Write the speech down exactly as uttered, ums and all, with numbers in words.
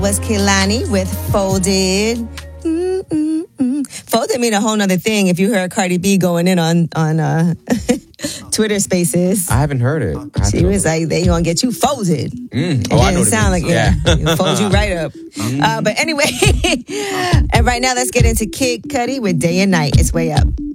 Was Kehlani with Folded. Mm-mm-mm. Folded mean a whole nother thing if you heard Cardi B going in on, on uh, Twitter Spaces. I haven't heard it. She was like, they gonna get you folded. Mm. It Oh, I know didn't what sound it like, means. yeah, Yeah. fold you right up. Uh, but anyway, and right now let's get into Kid Cudi with Day and Night. It's way up.